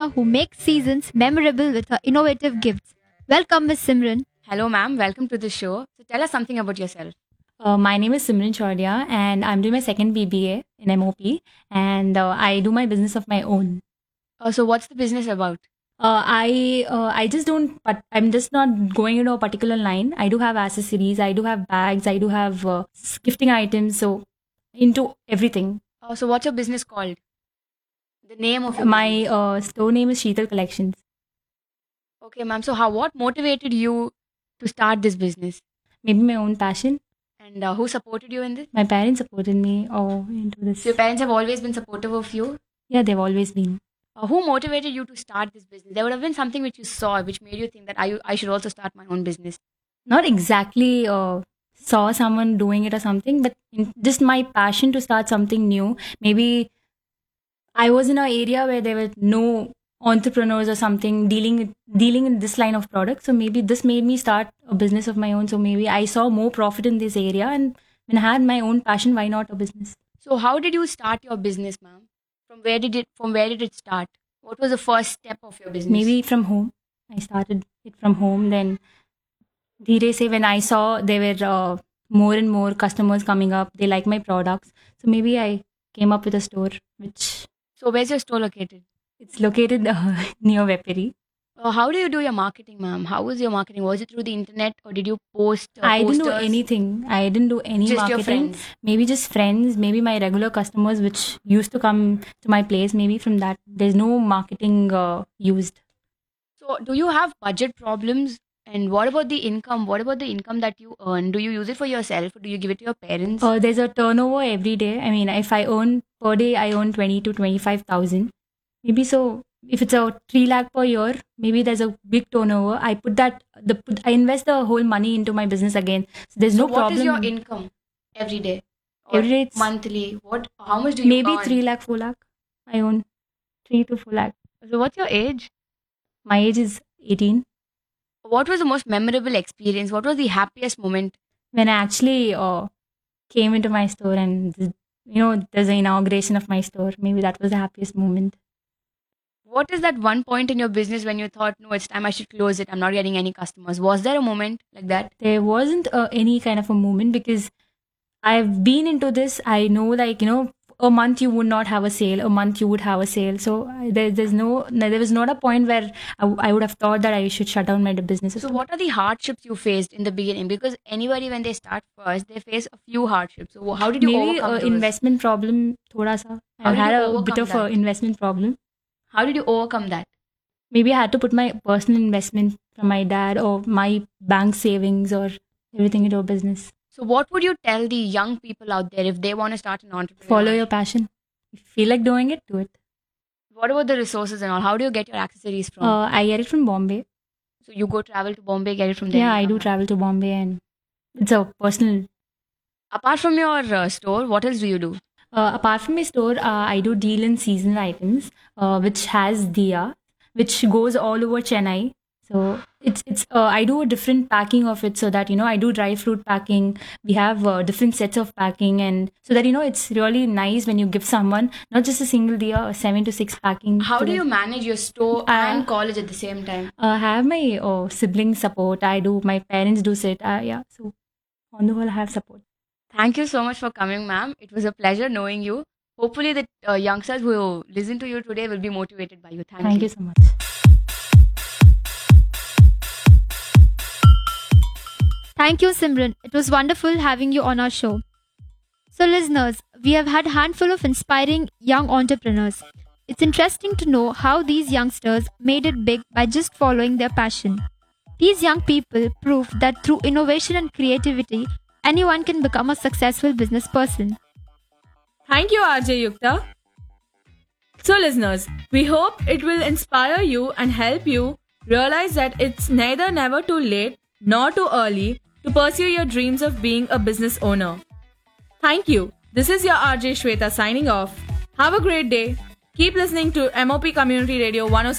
Shweta, who makes seasons memorable with her innovative gifts. Welcome, Miss Simran. Hello, ma'am. Welcome to the show. So, tell us something about yourself. My name is Simran Chaudia, and I'm doing my second BBA in MOP, and I do my business of my own. So, what's the business about? I just don't, but I'm just not going into a particular line. I do have accessories, I do have bags, I do have gifting items, so into everything. So, what's your business called? The name of your My business. store name is Sheetal Collections. Okay, ma'am. So, what motivated you to start this business? Maybe my own passion. And who supported you in this? My parents supported me into this. So, your parents have always been supportive of you. Yeah, they've always been. Who motivated you to start this business? There would have been something which you saw, which made you think that I should also start my own business. Not exactly saw someone doing it or something, but just my passion to start something new. Maybe I was in an area where there were no entrepreneurs or something dealing in this line of product. So maybe this made me start a business of my own. So maybe I saw more profit in this area, and when I had my own passion, why not a business? So, how did you start your business, ma'am? From where did it start? What was the first step of your business? Maybe from home. I started it from home. Then Dhire se, when I saw there were more and more customers coming up, they like my products. So maybe I came up with a store, which So, where's your store located? it's located near Veperi. How do you do your marketing, ma'am? How was your marketing? Was it through the internet or did you post I didn't do posters? anything. I didn't do any Just marketing. your friends. Maybe just friends, maybe my regular customers which used to come to my place. Maybe from that, there's no marketing used. So, do you have budget problems? And what about the income? What about the income that you earn? Do you use it for yourself or do you give it to your parents? There's a turnover every day. I mean, if I earn per day, I earn 20 to 25,000. Maybe so. If it's a 3 lakh per year, maybe there's a big turnover. I I invest the whole money into my business again. So there's So no what problem. is your income every day? Or Every day it's monthly? How much do you maybe earn? 3 lakh, 4 lakh. I own 3 to 4 lakh. So, what's your age? My age is 18. What was the most memorable experience? What was the happiest moment? When I actually came into my store and there's the inauguration of my store. Maybe that was the happiest moment. What is that one point in your business when you thought, no, it's time I should close it? I'm not getting any customers. Was there a moment like that? There wasn't any kind of a moment because I've been into this. I know, a month you would not have a sale, a month you would have a sale. So there was not a point where I would have thought that I should shut down my business. So, what are the hardships you faced in the beginning? Because anybody, when they start first, they face a few hardships. So, how did you maybe overcome those? investment problem, thoda sa. How I've did had you a overcome bit of that? an investment problem. How did you overcome that? Maybe I had to put my personal investment from my dad or my bank savings or everything into a business. So, what would you tell the young people out there if they want to start an entrepreneur? Follow your passion. If you feel like doing it, do it. What about the resources and all? How do you get your accessories from? I get it from Bombay. So, you go travel to Bombay, get it from there? Yeah, and I come do back. travel to Bombay and it's a personal. Apart from your store, what else do you do? Apart from my store, I do deal in seasonal items, which has Diya, which goes all over Chennai. So it's I do a different packing of it so that I do dry fruit packing. We have different sets of packing, and so that it's really nice when you give someone not just a single Diya, 7 to 6 packing. How so do that- you manage your store and college at the same time? I have my sibling support. I do. My parents do sit. Yeah. So on the whole, I have support. Thank you so much for coming, ma'am. It was a pleasure knowing you. Hopefully, the youngsters who listen to you today will be motivated by you. Thank you so much. Thank you, Simran. It was wonderful having you on our show. So, listeners, we have had a handful of inspiring young entrepreneurs. It's interesting to know how these youngsters made it big by just following their passion. These young people proved that through innovation and creativity, anyone can become a successful business person. Thank you, RJ Yukta. So, listeners, we hope it will inspire you and help you realize that it's neither never too late nor too early to pursue your dreams of being a business owner. Thank you. This is your RJ Shweta signing off. Have a great day. Keep listening to MOP Community Radio 107.